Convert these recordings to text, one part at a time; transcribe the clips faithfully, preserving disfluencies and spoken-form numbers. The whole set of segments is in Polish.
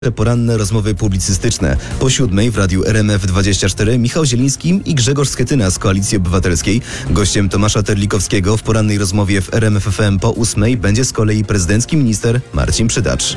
Poranne rozmowy publicystyczne. Po siódmej w Radiu R M F dwadzieścia cztery Michał Zieliński i Grzegorz Schetyna z Koalicji Obywatelskiej. Gościem Tomasza Terlikowskiego w porannej rozmowie w R M F F M po ósmej będzie z kolei prezydencki minister Marcin Przydacz.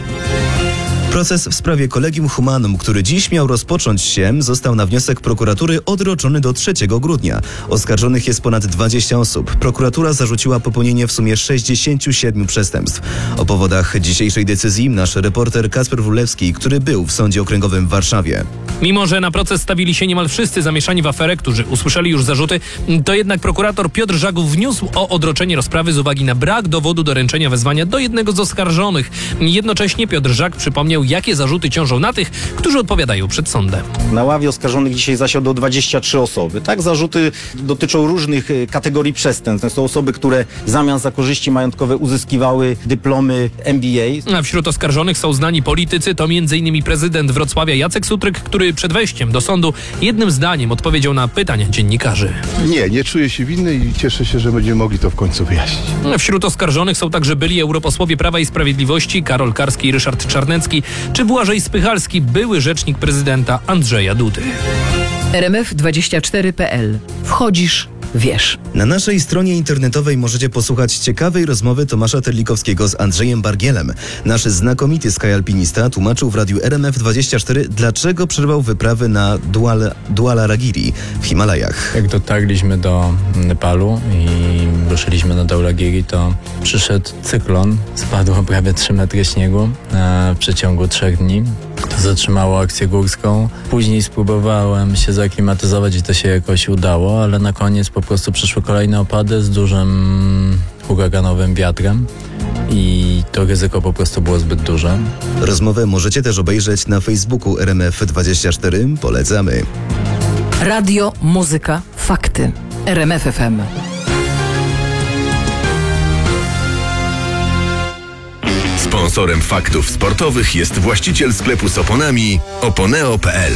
Proces w sprawie Collegium Humanum, który dziś miał rozpocząć się, został na wniosek prokuratury odroczony do trzeciego grudnia. Oskarżonych jest ponad dwadzieścia osób. Prokuratura zarzuciła popełnienie w sumie sześćdziesięciu siedmiu przestępstw. O powodach dzisiejszej decyzji nasz reporter Kacper Wrólewski, który był w Sądzie Okręgowym w Warszawie. Mimo że na proces stawili się niemal wszyscy zamieszani w aferę, którzy usłyszeli już zarzuty, to jednak prokurator Piotr Żagów wniósł o odroczenie rozprawy z uwagi na brak dowodu do ręczenia wezwania do jednego z oskarżonych. Jednocześnie Piotr Żak przypomniał, jakie zarzuty ciążą na tych, którzy odpowiadają przed sądem. Na ławie oskarżonych dzisiaj zasiadło dwadzieścia trzy osoby. Tak, zarzuty dotyczą różnych kategorii przestępstw. To są osoby, które w zamian za korzyści majątkowe uzyskiwały dyplomy M B A. A wśród oskarżonych są znani politycy, to między innymi prezydent Wrocławia Jacek Sutryk, który przed wejściem do sądu jednym zdaniem odpowiedział na pytania dziennikarzy. Nie, nie czuję się winny i cieszę się, że będziemy mogli to w końcu wyjaśnić. Wśród oskarżonych są także byli europosłowie Prawa i Sprawiedliwości Karol Karski i Ryszard Czarnecki, czy Błażej Spychalski, były rzecznik prezydenta Andrzeja Dudy. R M F dwadzieścia cztery kropka p l. Wchodzisz, wiesz. Na naszej stronie internetowej możecie posłuchać ciekawej rozmowy Tomasza Terlikowskiego z Andrzejem Bargielem. Nasz znakomity skyalpinista tłumaczył w Radiu R M F dwadzieścia cztery, dlaczego przerwał wyprawy na Dual, Dualaragiri w Himalajach. Jak dotarliśmy do Nepalu i ruszyliśmy na Dhaulagiri, to przyszedł cyklon, spadło prawie trzy metry śniegu w przeciągu trzech dni. To zatrzymało akcję górską. Później spróbowałem się zaklimatyzować i to się jakoś udało, ale na koniec po prostu przyszły kolejne opady z dużym huraganowym wiatrem i to ryzyko po prostu było zbyt duże. Rozmowę możecie też obejrzeć na Facebooku R M F dwadzieścia cztery. Polecamy. Radio, muzyka, fakty. R M F F M. Sponsorem faktów sportowych jest właściciel sklepu z oponami oponeo kropka p l.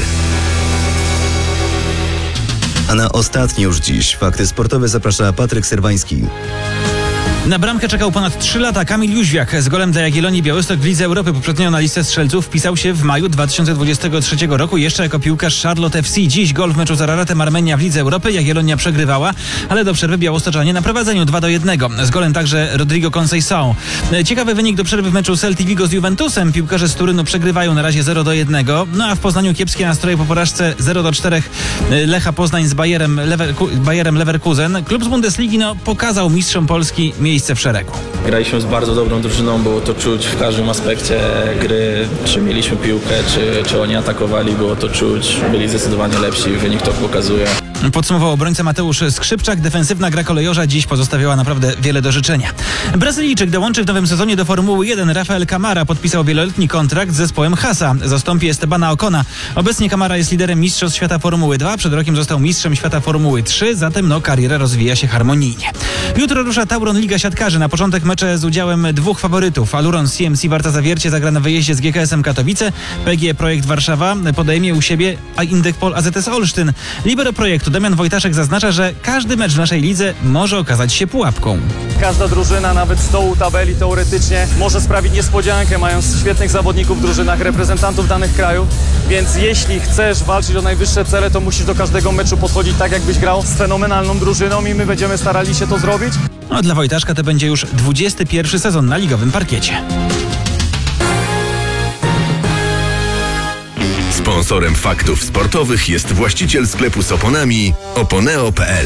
A na ostatnie już dziś fakty sportowe zaprasza Patryk Serwański. Na bramkę czekał ponad trzy lata Kamil Jóźwiak. Z golem dla Jagiellonii Białystok w Lidze Europy poprzednio na listę strzelców wpisał się w maju dwa tysiące dwudziestego trzeciego roku jeszcze jako piłkarz Charlotte F C. Dziś gol w meczu z Araratem Armenia w Lidze Europy. Jagiellonia przegrywała, ale do przerwy białostoczanie na prowadzeniu dwa do jednego. Z golem także Rodrigo Conceição. Ciekawy wynik do przerwy w meczu Celtic Vigo z Juventusem. Piłkarze z Turynu przegrywają na razie zero do jednego. No a w Poznaniu kiepskie nastroje po porażce zero do czterech Lecha Poznań z Bayerem, Leverku- Bayerem Leverkusen. Klub z Bundesligi no, pokazał mistrzom Polski miejsce w szeregu. Graliśmy z bardzo dobrą drużyną, było to czuć w każdym aspekcie gry. Czy mieliśmy piłkę, czy, czy oni atakowali, było to czuć. Byli zdecydowanie lepsi, wynik to pokazuje. Podsumował obrońca Mateusz Skrzypczak. Defensywna gra kolejorza dziś pozostawiała naprawdę wiele do życzenia. Brazylijczyk dołączy w nowym sezonie do Formuły jeden. Rafael Camara podpisał wieloletni kontrakt z zespołem Haasa. Zastąpi Estebana Ocona. Obecnie Camara jest liderem Mistrzostw Świata Formuły dwa. Przed rokiem został mistrzem świata Formuły trzy. Zatem no, kariera rozwija się harmonijnie. Jutro rusza Tauron Liga Siatkarzy. Na początek mecze z udziałem dwóch faworytów. Aluron C M C Warta Zawiercie zagra na wyjeździe z G K S-em Katowice. P G Projekt Warszawa podejmie u siebie Indykpol A Z S Olsztyn. Libero projektu Damian Wojtaszek zaznacza, że każdy mecz w naszej lidze może okazać się pułapką. Każda drużyna, nawet z dołu tabeli teoretycznie, może sprawić niespodziankę, mając świetnych zawodników w drużynach, reprezentantów danych krajów, więc jeśli chcesz walczyć o najwyższe cele, to musisz do każdego meczu podchodzić tak, jakbyś grał z fenomenalną drużyną i my będziemy starali się to zrobić. No, dla Wojtaszka to będzie już dwudziesty pierwszy sezon na ligowym parkiecie. Sponsorem faktów sportowych jest właściciel sklepu z oponami oponeo kropka p l.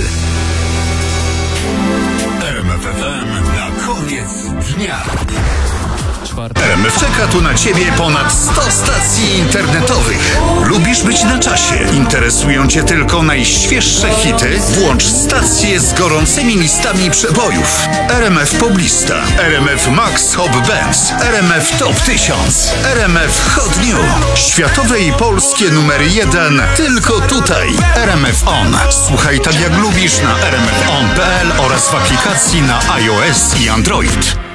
R M F F M na koniec dnia. R M F czeka tu na Ciebie ponad sto stacji internetowych. Lubisz być na czasie? Interesują Cię tylko najświeższe hity? Włącz stację z gorącymi listami przebojów. R M F Poblista, R M F Max Hot Bands, R M F Top tysiąc, R M F Hot New. Światowe i polskie numery jeden tylko tutaj. R M F On. Słuchaj tak jak lubisz na r m f on kropka p l oraz w aplikacji na iOS i Android.